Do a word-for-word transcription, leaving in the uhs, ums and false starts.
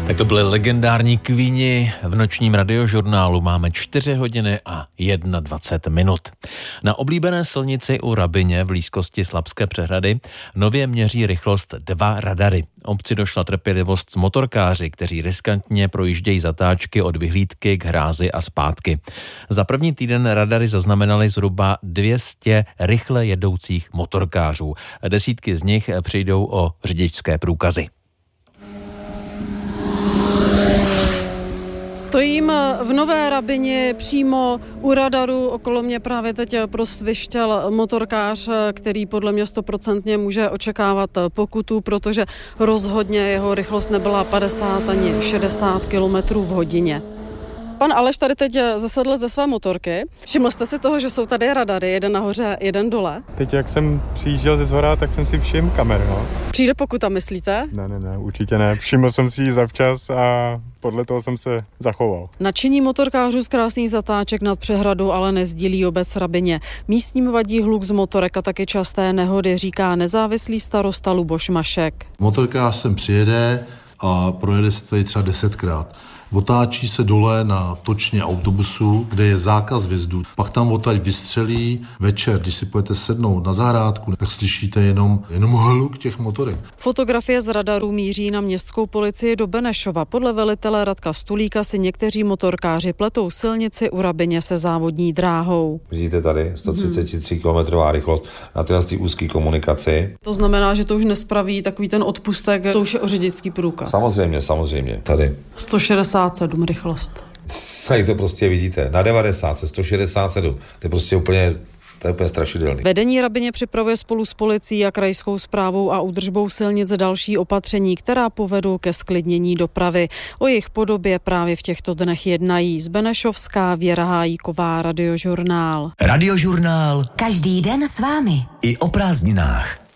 Tak to byly legendární Queeni. V nočním radiožurnálu máme čtyři hodiny a dvacet jedna minut. Na oblíbené silnici u Rabyně v blízkosti Slabské přehrady nově měří rychlost dva radary. Obci došla trpělivost s motorkáři, kteří riskantně projíždějí zatáčky od vyhlídky k hrázi a zpátky. Za první týden radary zaznamenali zhruba dvě stě rychle jedoucích motorkářů. Desítky z nich přijdou o řidičské průkazy. Stojím v Nové Rabyni přímo u radaru. Okolo mě právě teď prosvištěl motorkář, který podle mě stoprocentně může očekávat pokutu, protože rozhodně jeho rychlost nebyla padesát ani šedesát kilometrů v hodině. Pan Aleš tady teď zasedl ze své motorky. Všiml jste si toho, že jsou tady radary, jeden nahoře, jeden dole? Teď, jak jsem přijížděl ze zhora, tak jsem si všiml kamer, no. Přijde pokuta, myslíte? Ne, ne, ne, určitě ne. Všiml jsem si ji zavčas a podle toho jsem se zachoval. Nadšení motorkářů z krásných zatáček nad přehradou ale nezdílí obec Rabyně. Místním vadí hluk z motorek a taky časté nehody, říká nezávislý starosta Luboš Mašek. Motorkář sem přijede a projede se tady třeba desetkrát. Otáčí se dole na točně autobusu, kde je zákaz vjezdu. Pak tam odtaď vystřelí. Večer, když si půjdete sednout na zahrádku, tak slyšíte jenom, jenom hluk těch motorek. Fotografie z radarů míří na městskou policii do Benešova. Podle velitele Radka Stulíka si někteří motorkáři pletou silnici u Rabyně se závodní dráhou. Vidíte tady sto třicet tři kilometrů rychlost na tyhle úzké komunikaci. To znamená, že to už nespraví takový ten odpustek, to už je o řidičský průkaz. Samozřejmě, samozřejmě. Tady. sto šedesát sedm rychlost. Tak to prostě vidíte. Na devadesát, sto šedesát sedm. To je prostě úplně, to je úplně strašidelný. Vedení Rabyně připravuje spolu s policií a krajskou správou a údržbou silnic další opatření, která povedou ke zklidnění dopravy. O jejich podobě právě v těchto dnech jednají z Benešovská Věra Hájíková, Radiožurnál. Radiožurnál. Každý den s vámi. I o prázdninách.